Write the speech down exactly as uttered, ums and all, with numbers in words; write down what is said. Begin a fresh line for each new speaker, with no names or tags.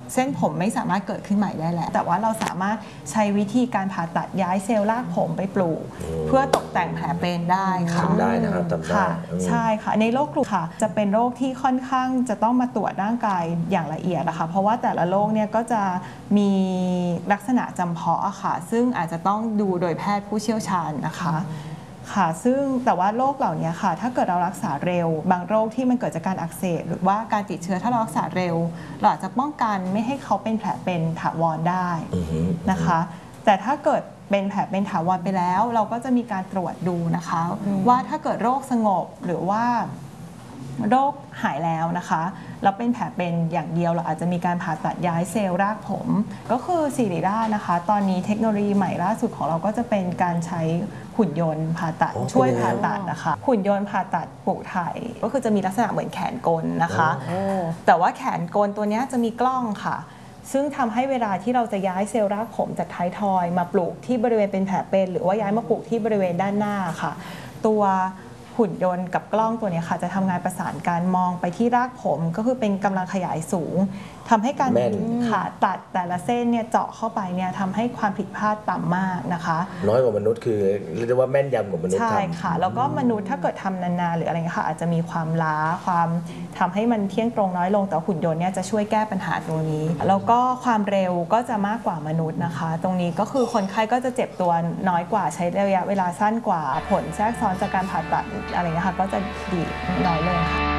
เส้นผมไม่สามารถเกิดขึ้นใหม่ได้แล้วแต่ว่าเราสามารถใช้วิธีการผ่าตัดย้ายเซลล์รากผมไปปลูกเพื่อตกแต่งแผลเป็นได้ค่ะ
ทำได้นะครับทำได้
ใช่ค่ะในโรคกลุ่มค่ะจะเป็นโรคที่ค่อนข้างจะต้องมาตรวจร่างกายอย่างละเอียดนะคะเพราะว่าแต่ละโรคเนี่ยก็จะมีลักษณะจำเพาะค่ะซึ่งอาจจะต้องดูโดยแพทย์ผู้เชี่ยวชาญนะคะค่ะซึ่งแต่ว่าโรคเหล่านี้ค่ะถ้าเกิดเรารักษาเร็วบางโรคที่มันเกิดจากการอักเสบหรือว่าการติดเชื้อถ้าเรารักษาเร็วเราอาจจะป้องกันไม่ให้เขาเป็นแผลเป็นถาวรได้นะคะแต่ถ้าเกิดเป็นแผลเป็นถาวรไปแล้วเราก็จะมีการตรวจดูนะคะว่าถ้าเกิดโรคสงบหรือว่าโรคหายแล้วนะคะแล้วเป็นแผลเป็นอย่างเดียวเราอาจจะมีการผ่าตัดย้ายเซลล์รากผมก็คือศิริราชนะคะตอนนี้เทคโนโลยีใหม่ล่าสุดของเราก็จะเป็นการใช้หุ่นยนต์ผ่าตัดช่วยผ่าตัดนะคะหุ่นยนต์ผ่าตัดปลูกถ่ายก็คือจะมีลักษณะเหมือนแขนกลนะคะแต่ว่าแขนกลตัวนี้จะมีกล้องค่ะซึ่งทำให้เวลาที่เราจะย้ายเซลล์รากผมจากท้ายทอยมาปลูกที่บริเวณเป็นแผลเป็นหรือว่าย้ายมาปลูกที่บริเวณด้านหน้าค่ะตัวหุ่นยนต์กับกล้องตัวนี้ค่ะจะทำงานประสานการมองไปที่รากผมก็คือเป็นกำลังขยายสูงทำให้การผ่าตัดแต่ละเส้นเนี่ยเจาะเข้าไปเนี่ยทำให้ความผิดพลาดต่ำมากนะคะ
น้อยกว่ามนุษย์คือเรียกได้ว่าแม่นยำกว่ามนุษย์
ใช่ค่ะแล้วก็มนุษย์ถ้าเกิดทำนานๆหรืออะไรเงี้ยค่ะอาจจะมีความล้าความทำให้มันเที่ยงตรงน้อยลงแต่หุ่นยนต์เนี่ยจะช่วยแก้ปัญหาตรงนี้แล้วก็ความเร็วก็จะมากกว่ามนุษย์นะคะตรงนี้ก็คือคนไข้ก็จะเจ็บตัวน้อยกว่าใช้ระยะเวลาสั้นกว่าผลแทรกซ้อนจากการผ่าตัดอะไรเงี้ยค่ะก็จะดีน้อยลงค่ะ